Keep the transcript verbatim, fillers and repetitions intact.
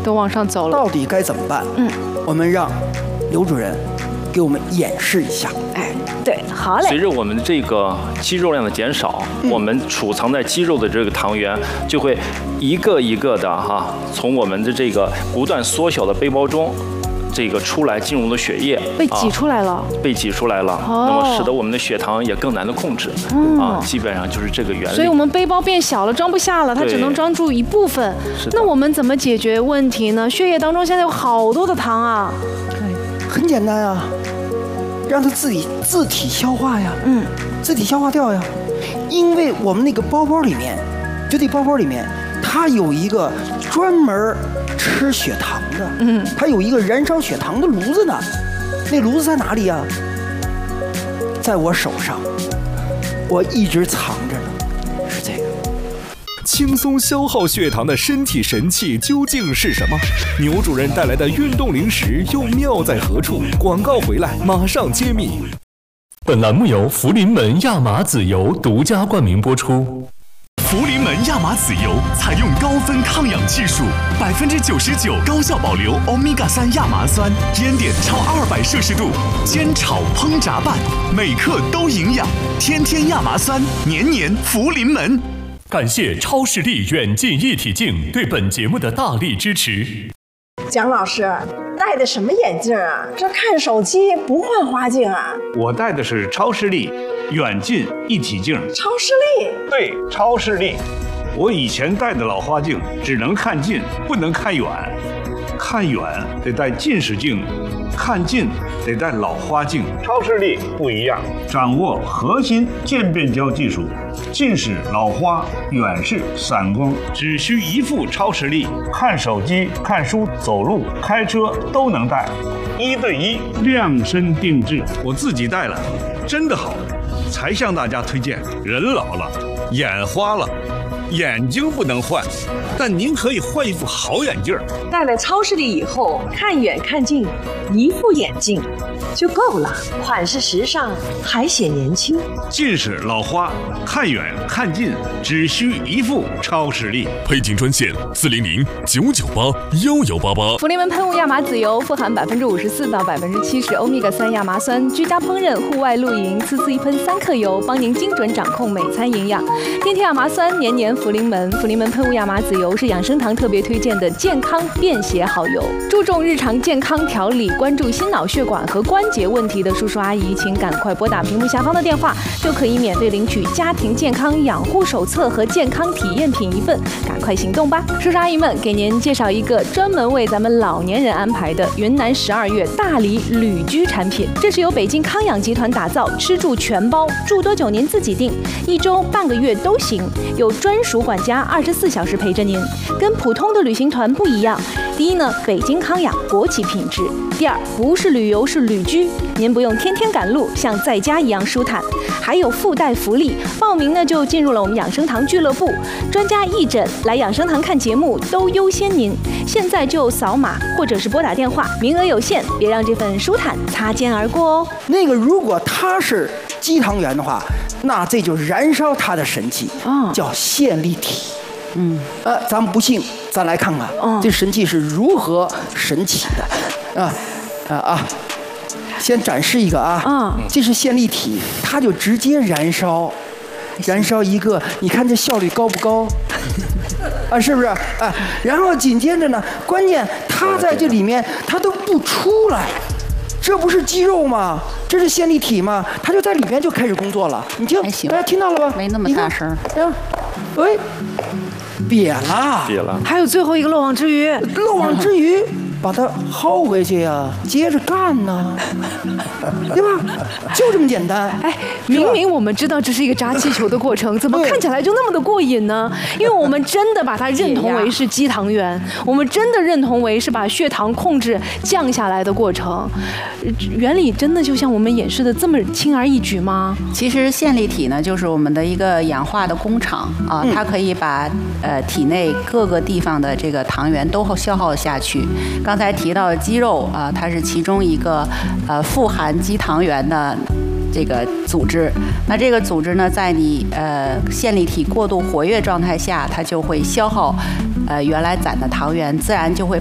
都往上走了， 到底该怎么办？嗯，我们让刘主任给我们演示一下。 哎，对，好嘞。 随着我们这个肌肉量的减少，嗯、我们储藏在肌肉的这个糖原就会一个一个的哈，从我们的这个不断缩小的背包中。这个出来进入了血液， 被挤出来了，啊、 被挤出来了，哦、那么使得我们的血糖也更难的控制，嗯、啊，基本上就是这个原理。 所以我们背包变小了，装不下了，它只能装住一部分。那我们怎么解决问题呢？血液当中现在有好多的糖啊。 对，很简单啊，让它自己自体消化呀，嗯，自体消化掉呀。因为我们那个包包里面，就这包包里面，它有一个专门吃血糖的，嗯，它有一个燃烧血糖的炉子呢。那炉子在哪里呀？在我手上，我一直藏着呢。是这个。 轻松消耗血糖的身体神器究竟是什么？牛主任带来的运动零食又妙在何处？广告回来马上揭秘。 本栏目由福临门亚麻籽油独家冠名播出。 福临门亚麻籽油采用高分抗氧技术，百分之九十九高效保留欧米伽三亚麻酸，烟点超二百摄氏度，煎炒烹炸拌，每克都营养。天天亚麻酸，年年福临门。 感谢超视力远近一体镜对本节目的大力支持。 蒋老师戴的什么眼镜啊？这看手机不换花镜啊？ 我戴的是超视力远近一体镜。 超视力？ 对，超视力。我以前戴的老花镜只能看近，不能看远。看远得戴近视镜，看近得戴老花镜。超视力不一样，掌握核心渐变焦技术，近视、老花、远视、散光，只需一副超视力，看手机、看书、走路、开车都能戴，一对一量身定制。我自己戴了，真的好，才向大家推荐。人老了，眼花了，眼睛不能换，但您可以换一副好眼镜。 戴了超视力以后，看远看近，一副眼镜就够了，款式时尚，还显年轻。 近视、老花，看远看近，只需一副超视力。 配件专线：四零零九九八幺幺八八。 福临门喷雾亚麻籽油富含百分之五十四到百分之七十欧米伽三亚麻酸，居家烹饪、户外露营，次次一喷三克油，帮您精准掌控每餐营养。天天亚麻酸，年年福临门。福临门喷雾亚麻籽油是养生堂特别推荐的健康便携好油，注重日常健康调理，关注心脑血管和关节问题的叔叔阿姨，请赶快拨打屏幕下方的电话，就可以免费领取家庭健康养护手册和健康体验品一份，赶快行动吧！叔叔阿姨们，给您介绍一个专门为咱们老年人安排的云南十二月大理旅居产品，这是由北京康养集团打造，吃住全包，住多久您自己定，一周半个月都行，有专属管家二十四小时陪着您，跟普通的旅行团不一样。第一呢，北京康养国际品质；第二，不是旅游是旅居，您不用天天赶路，像在家一样舒坦。还有附带福利，报名呢就进入了我们养生堂俱乐部，专家义诊来养生堂看节目都优先您。现在就扫码或者是拨打电话，名额有限，别让这份舒坦擦肩而过哦。 那个如果它是肌糖原的话，那这就是燃烧它的神器，哦、叫线粒体。嗯，呃，咱们不信，咱来看看，哦、这神器是如何神奇的，啊，啊啊！先展示一个啊，啊，这是线粒体，它就直接燃烧，燃烧一个，你看这效率高不高？啊，是不是？啊，然后紧接着呢，关键它在这里面它都不出来，这不是肌肉吗？这是线粒体吗？它就在里面就开始工作了。你听，大家听到了吧？ 没那么大声。 喂。瘪了， 瘪了， 还有最后一个漏网之鱼， 漏网之鱼，把它薅回去呀、啊，接着干呢，对吧？就这么简单。 哎，明明我们知道这是一个扎气球的过程，怎么看起来就那么的过瘾呢？因为我们真的把它认同为是肌糖原，我们真的认同为是把血糖控制降下来的过程。原理真的就像我们演示的这么轻而易举吗？ 其实线粒体呢，就是我们的一个氧化的工厂啊，嗯、它可以把呃体内各个地方的这个糖原都消耗下去。刚才提到肌肉啊，它是其中一个呃富含肌糖原的这个组织。那这个组织呢，在你呃线粒体过度活跃状态下，它就会消耗呃原来攒的糖原，自然就会